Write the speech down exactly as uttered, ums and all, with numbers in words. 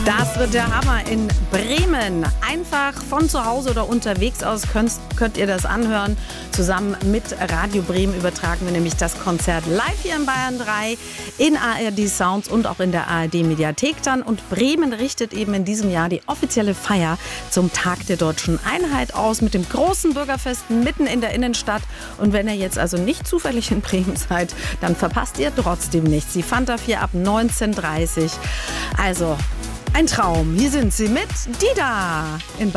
Das wird der Hammer in Bremen. Einfach von zu Hause oder unterwegs aus könnt, könnt ihr das anhören. Zusammen mit Radio Bremen übertragen wir nämlich das Konzert live hier in Bayern drei, in A R D Sounds und auch in der A R D Mediathek dann. Und Bremen richtet eben in diesem Jahr die offizielle Feier zum Tag der Deutschen Einheit aus mit dem großen Bürgerfest mitten in der Innenstadt. Und wenn ihr jetzt also nicht zufällig in Bremen seid, dann verpasst ihr trotzdem nichts. Die Fanta vier ab neunzehn Uhr dreißig. Also ein Traum. Hier sind sie mit Dida in Bayern.